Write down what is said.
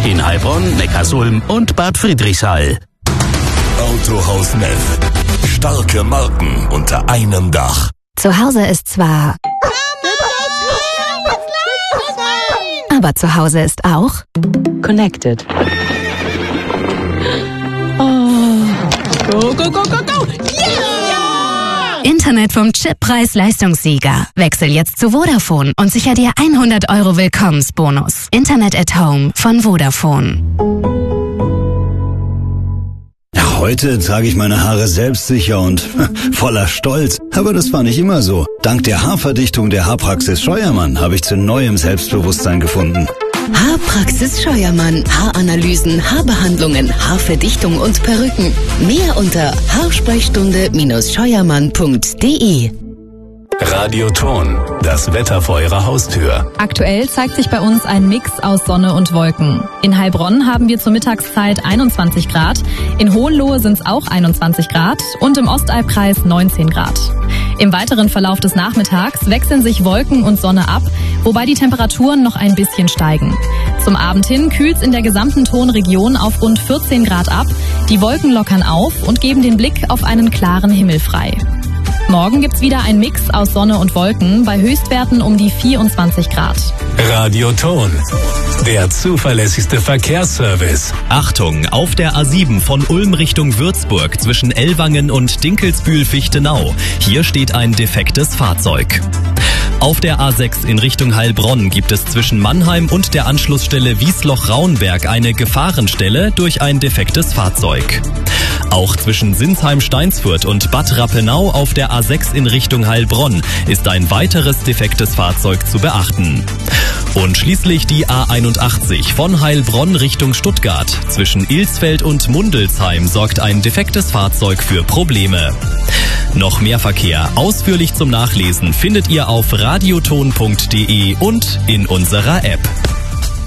In Heilbronn, Neckarsulm und Bad Friedrichshall. Autohaus Neff. Starke Marken unter einem Dach. Zu Hause ist zwar... Aber zu Hause ist auch... Connected. Go, go, go, go, go! Yeah! Internet vom Chip Preis-Leistungssieger. Wechsel jetzt zu Vodafone und sicher dir 100 € Willkommensbonus. Internet at Home von Vodafone. Heute trage ich meine Haare selbstsicher und voller Stolz. Aber das war nicht immer so. Dank der Haarverdichtung der Haarpraxis Scheuermann habe ich zu neuem Selbstbewusstsein gefunden. Haarpraxis Scheuermann. Haaranalysen, Haarbehandlungen, Haarverdichtung und Perücken. Mehr unter haarsprechstunde-scheuermann.de. Radioton, das Wetter vor Ihrer Haustür. Aktuell zeigt sich bei uns ein Mix aus Sonne und Wolken. In Heilbronn haben wir zur Mittagszeit 21 Grad, in Hohenlohe sind es auch 21 Grad und im Ostalbkreis 19 Grad. Im weiteren Verlauf des Nachmittags wechseln sich Wolken und Sonne ab, wobei die Temperaturen noch ein bisschen steigen. Zum Abend hin kühlt es in der gesamten Tonregion auf rund 14 Grad ab, die Wolken lockern auf und geben den Blick auf einen klaren Himmel frei. Morgen gibt's wieder ein Mix aus Sonne und Wolken bei Höchstwerten um die 24 Grad. Radioton, der zuverlässigste Verkehrsservice. Achtung, auf der A7 von Ulm Richtung Würzburg zwischen Ellwangen und Dinkelsbühl-Fichtenau. Hier steht ein defektes Fahrzeug. Auf der A6 in Richtung Heilbronn gibt es zwischen Mannheim und der Anschlussstelle Wiesloch-Raunberg eine Gefahrenstelle durch ein defektes Fahrzeug. Auch zwischen Sinsheim-Steinsfurt und Bad Rappenau auf der A6 in Richtung Heilbronn ist ein weiteres defektes Fahrzeug zu beachten. Und schließlich die A81 von Heilbronn Richtung Stuttgart. Zwischen Ilsfeld und Mundelsheim sorgt ein defektes Fahrzeug für Probleme. Noch mehr Verkehr ausführlich zum Nachlesen findet ihr auf radioton.de und in unserer App.